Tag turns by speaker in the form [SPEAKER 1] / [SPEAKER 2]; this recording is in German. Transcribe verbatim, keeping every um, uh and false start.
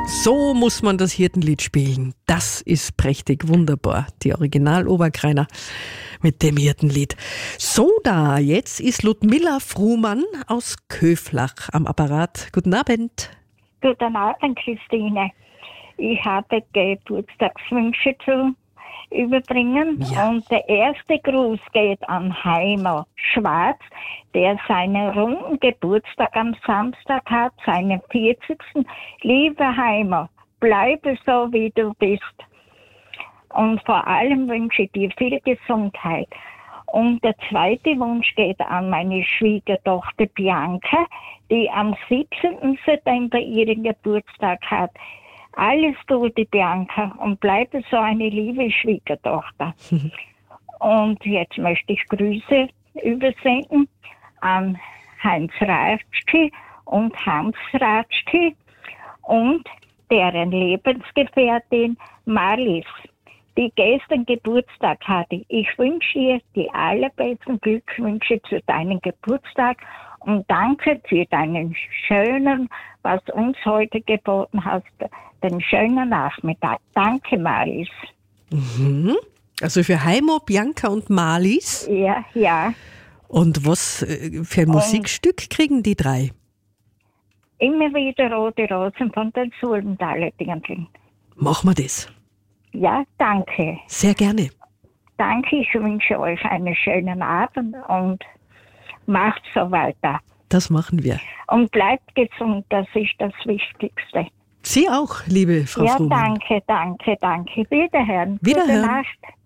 [SPEAKER 1] So muss man das Hirtenlied spielen. Das ist prächtig, wunderbar. Die Original-Oberkreiner mit dem Hirtenlied. So, da, jetzt ist Ludmilla Fruhmann aus Köflach am Apparat. Guten Abend.
[SPEAKER 2] Guten Abend, Christine. Ich habe Geburtstagswünsche zu überbringen.
[SPEAKER 1] Ja.
[SPEAKER 2] Und der erste Gruß geht an Heimo Schwarz, der seinen runden Geburtstag am Samstag hat, seinen vierzigsten Liebe Heimo, bleibe so, wie du bist. Und vor allem wünsche ich dir viel Gesundheit. Und der zweite Wunsch geht an meine Schwiegertochter Bianca, die am siebzehnten September ihren Geburtstag hat. Alles Gute, Bianca, und bleibe so eine liebe Schwiegertochter. Und jetzt möchte ich Grüße übersenden an Heinz Ratschki und Hans Ratschki und deren Lebensgefährtin Marlies, die gestern Geburtstag hatte. Ich wünsche ihr die allerbesten Glückwünsche zu deinem Geburtstag und danke für deinen schönen, was uns heute geboten hast, den schönen Nachmittag. Danke, Marlies.
[SPEAKER 1] Mhm. Also für Heimo, Bianca und Marlies.
[SPEAKER 2] Ja, ja.
[SPEAKER 1] Und was äh, für ein
[SPEAKER 2] Und
[SPEAKER 1] Musikstück kriegen die drei?
[SPEAKER 2] immer wieder Rote Rosen von den Sulmentaler Dirndl.
[SPEAKER 1] Machen wir das.
[SPEAKER 2] Ja, danke.
[SPEAKER 1] Sehr gerne.
[SPEAKER 2] Danke, ich wünsche euch einen schönen Abend und macht so weiter.
[SPEAKER 1] Das machen wir.
[SPEAKER 2] Und bleibt gesund, das ist das Wichtigste.
[SPEAKER 1] Sie auch, liebe Frau
[SPEAKER 2] Ja,
[SPEAKER 1] Fruhmann.
[SPEAKER 2] danke, danke, danke. Wiederhören.
[SPEAKER 1] Wiederhören.
[SPEAKER 2] Gute Nacht.